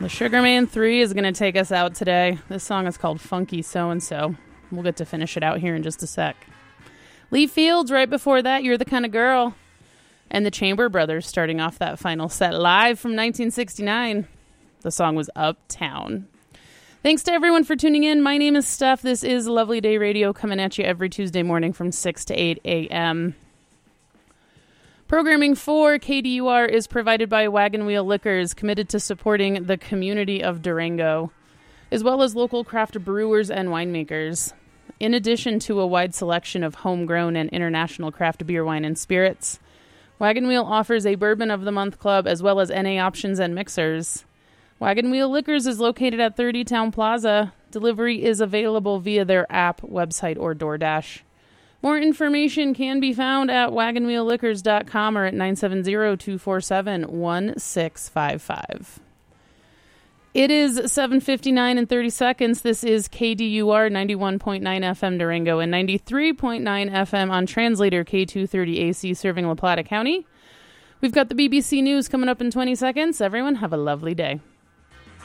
The Sugarman 3 is going to take us out today. This song is called Funky So-and-So. We'll get to finish it out here in just a sec. Lee Fields, right before that, You're the Kind of Girl. And the Chamber Brothers starting off that final set live from 1969. The song was Uptown. Thanks to everyone for tuning in. My name is Steph. This is Lovely Day Radio coming at you every Tuesday morning from 6 to 8 a.m. Programming for KDUR is provided by Wagon Wheel Liquors, committed to supporting the community of Durango, as well as local craft brewers and winemakers. In addition to a wide selection of homegrown and international craft beer, wine, and spirits, Wagon Wheel offers a Bourbon of the Month club as well as NA options and mixers. Wagon Wheel Liquors is located at 30 Town Plaza. Delivery is available via their app, website, or DoorDash. More information can be found at wagonwheelliquors.com or at 970-247-1655. It is 7:59 and 30 seconds. This is KDUR 91.9 FM Durango and 93.9 FM on translator K230AC serving La Plata County. We've got the BBC News coming up in 20 seconds. Everyone have a lovely day.